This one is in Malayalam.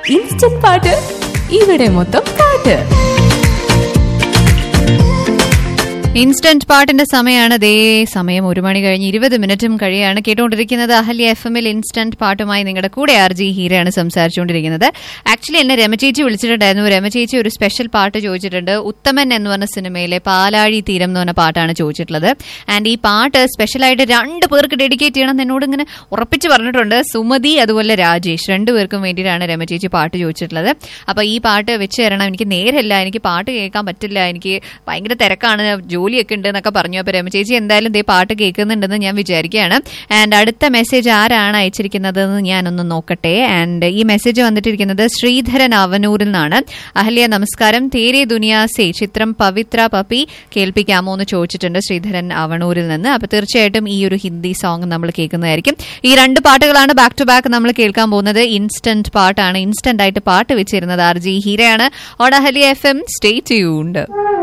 ഇൻസ്റ്റന്റ് പാട്ട് ഇവിടെ മൊത്തം പാട്ട്. ഇൻസ്റ്റന്റ് പാട്ടിന്റെ സമയമാണ്. ദേ സമയം 1 മണി കഴിഞ്ഞ് 20 മിനിറ്റും കഴിയാണ്. കേട്ടുകൊണ്ടിരിക്കുന്നത് അഹല്യ FM-ൽ ഇൻസ്റ്റന്റ് പാട്ടുമായി നിങ്ങളുടെ കൂടെ RJ ഹീരയാണ് സംസാരിച്ചുകൊണ്ടിരിക്കുന്നത്. ആക്ച്വലി എന്നെ രമചേച്ചി വിളിച്ചിട്ടുണ്ടായിരുന്നു. രമചേച്ചി ഒരു സ്പെഷ്യൽ പാട്ട് ചോദിച്ചിട്ടുണ്ട്. ഉത്തമൻ എന്ന് പറഞ്ഞ സിനിമയിലെ പാലാഴി തീരം എന്ന് പറഞ്ഞ പാട്ടാണ് ചോദിച്ചിട്ടുള്ളത്. ആൻഡ് ഈ പാട്ട് സ്പെഷ്യലായിട്ട് 2 പേർക്ക് ഡെഡിക്കേറ്റ് ചെയ്യണം എന്നോട് ഇങ്ങനെ ഉറപ്പിച്ച് പറഞ്ഞിട്ടുണ്ട്. സുമതി അതുപോലെ രാജേഷ് 2 പേർക്കും വേണ്ടിയിട്ടാണ് രമചേച്ചി പാട്ട് ചോദിച്ചിട്ടുള്ളത്. അപ്പൊ ഈ പാട്ട് വെച്ച് തരണം. എനിക്ക് നേരല്ല, എനിക്ക് പാട്ട് കേൾക്കാൻ പറ്റില്ല, എനിക്ക് ഭയങ്കര തിരക്കാണ്, ജോലിയൊക്കെ ഉണ്ട് എന്നൊക്കെ പറഞ്ഞു. അപ്പൊ രമചേച്ചി എന്തായാലും ഇതേ പാട്ട് കേൾക്കുന്നുണ്ടെന്ന് ഞാൻ വിചാരിക്കുകയാണ്. ആൻഡ് അടുത്ത മെസ്സേജ് ആരാണ് അയച്ചിരിക്കുന്നതെന്ന് ഞാനൊന്ന് നോക്കട്ടെ. ആൻഡ് ഈ മെസ്സേജ് വന്നിട്ടിരിക്കുന്നത് ശ്രീധരൻ അവനൂരിൽ നിന്നാണ്. അഹല്യ നമസ്കാരം, തേരെ ദുനിയാസേ ചിത്രം പവിത്ര പപ്പി കേൾപ്പിക്കാമോ എന്ന് ചോദിച്ചിട്ടുണ്ട് ശ്രീധരൻ അവനൂരിൽ നിന്ന്. അപ്പൊ തീർച്ചയായിട്ടും ഈ ഒരു ഹിന്ദി സോങ് നമ്മൾ കേൾക്കുന്നതായിരിക്കും. ഈ 2 പാട്ടുകളാണ് ബാക്ക് ടു ബാക്ക് നമ്മൾ കേൾക്കാൻ പോകുന്നത്. ഇൻസ്റ്റന്റ് പാട്ടാണ്. ഇൻസ്റ്റന്റ് ആയിട്ട് പാട്ട് വെച്ചിരുന്നത് RJ ഹീരയാണ്. On Ahalya FM. Stay tuned.